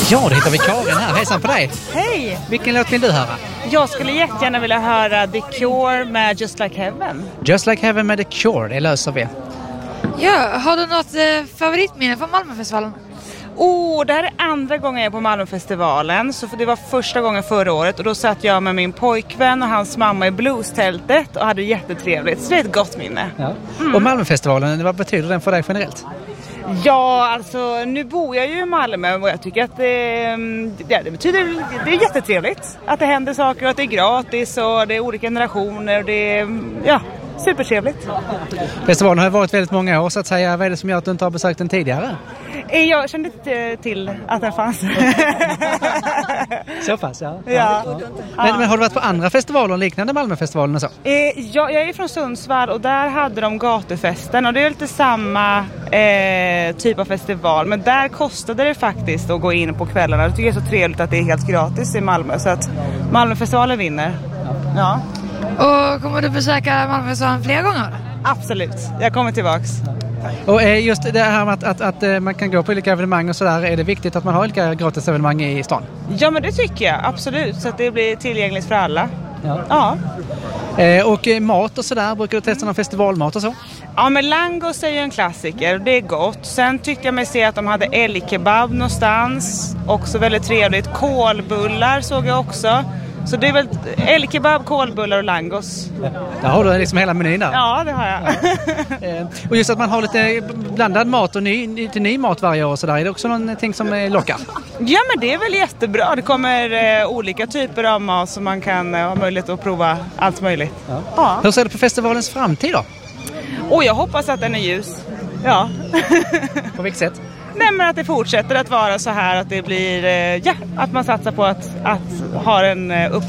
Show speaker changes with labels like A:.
A: Ja, det heter vi Karin här. Hejsan på dig.
B: Hej!
A: Vilken låt vill du höra?
B: Jag skulle jättegärna vilja höra The Cure med Just Like Heaven.
A: Just Like Heaven med The Cure, det löser vi.
C: Ja, har du något favoritminne från Malmöfestivalen?
B: Det här är andra gången jag är på Malmöfestivalen. Så det var första gången förra året. Och då satt jag med min pojkvän och hans mamma i blues-tältet och hade jättetrevligt. Så det är ett gott minne.
A: Ja. Och Malmöfestivalen, vad betyder den för dig generellt?
B: Ja, alltså nu bor jag ju i Malmö och jag tycker att det betyder, det är jättetrevligt. Att det händer saker och att det är gratis och det är olika generationer och det är, supertrevligt.
A: Festivalen har varit väldigt många år så att säga. Vad är det som gör att du inte har besökt den tidigare?
B: Jag kände inte till att den fanns.
A: Så pass, ja. Men har du varit på andra festivaler liknande Malmöfestivalen och så?
B: Jag är från Sundsvall och där hade de gatufesten och det är lite samma typ av festival. Men där kostade det faktiskt att gå in på kvällarna. Jag tycker det är så trevligt att det är helt gratis i Malmö så att Malmöfestivalen vinner. Ja.
C: Och kommer du besöka Malmöfestivalen fler gånger?
B: Absolut, jag kommer tillbaks.
A: Och just det här med att man kan gå på olika evenemang och sådär, är det viktigt att man har olika gratis evenemang i stan?
B: Ja, men det tycker jag, absolut. Så att det blir tillgängligt för alla. Ja.
A: Och mat och sådär, brukar du testa någon festivalmat och så?
B: Ja, men Langos är ju en klassiker, det är gott. Sen tyckte jag mig se att de hade älgkebab någonstans, också väldigt trevligt. Kålbullar såg jag också. Så det är väl älgkebab, kålbullar och langos.
A: Där har du liksom hela menyn där.
B: Ja, det har jag.
A: Och just att man har lite blandad mat och ny mat varje år och sådär. Är det också någonting som lockar?
B: Ja, men det är väl jättebra. Det kommer olika typer av mat så man kan ha möjlighet att prova allt möjligt. Ja.
A: Hur ser du på festivalens framtid då?
B: Jag hoppas att den är ljus. Ja.
A: På vilket sätt?
B: Nej, men att det fortsätter att vara så här att det blir, att man satsar på att ha en